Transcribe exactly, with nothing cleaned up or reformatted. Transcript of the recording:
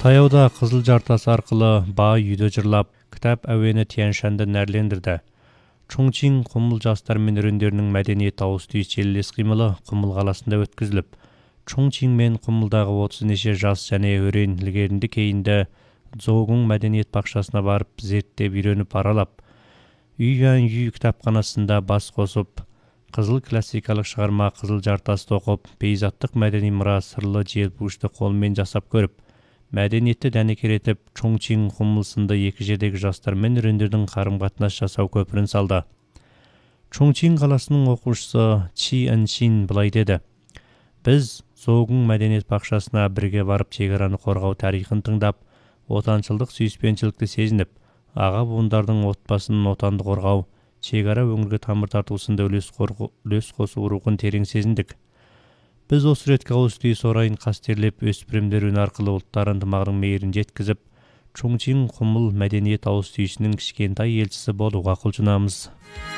Таяуда Қызыл жартас арқылы бай үйді жырлап, кітап әуені Тянь-Шаньды нәрлендірді. Чоңчин құмыл жастар мен өрендерінің мәдениет ауыз-түйіс желілес қимылы Құмыл қаласында өткізіліп, Чоңчин мен Құмылдағы отыз неше жас және өрен ілгерінді кейінді Зоогун мәдениет бақшасына барып, зерттеп үйреніп аралап, үй-үй кітапханасында бас қосып, қызыл классикалық шығарма Қызыл жартасты оқып, пейзаттық мәдени мұра сырлы желпуышты қолмен жасап көріп, мәдениетті дәнекер етіп, Чоңчин Құмыл сынды екі жердегі жастар мен өрендердің қарым-қатынас жасау көпірін салды. Чоңчин қаласының оқушысы Чи Ыншин былай деді: "Біз Зоогун мәдениет бақшасына бірге барып, шекараны қорғау тарихын тыңдап, отаншылдық сүйіспеншілікті сезініп, аға буындардың отбасын отанды қорғау, шекара өңірге тамыр тартусында үлес қосу рухын терең сезіндік. Біз осы ретке ауыз-түйіс орайын қастерлеп, өспірімдер үні арқылы ұлттар ынтымағының мейірін жеткізіп, Чоңчин Құмыл мәдениет ауыз-түйісінің кішкентай елшісі болуға құлшынамыз."